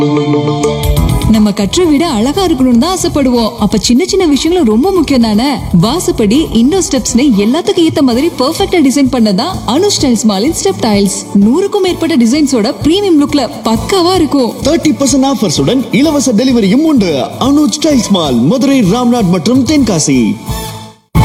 நம்ம கற்ற விட அழகா இருக்கணும்னு தான் ஆசைப்படுவோம். அப்ப சின்ன சின்ன விஷயங்களும் ரொம்ப முக்கியம் தானே. வாசப்படி, இண்டோர் ஸ்டெப்ஸ்னு எல்லாத்துக்கும் ஏத்த மாதிரி பெர்ஃபெக்ட்டா டிசைன் பண்ணதான் அனுஜ் டைல்ஸ் மாலின் ஸ்டெப் டைல்ஸ். 100க்கும் மேற்பட்ட டிசைன்ஸோட பிரீமியம் லுக்ல பக்காவா இருக்கும். 30% ஆஃபர்ஸுடன் இலவச டெலிவரியும் உண்டு. அனுஜ் டைல்ஸ் மால், மதுரை, ராம்நாட் மற்றும் தென்காசி.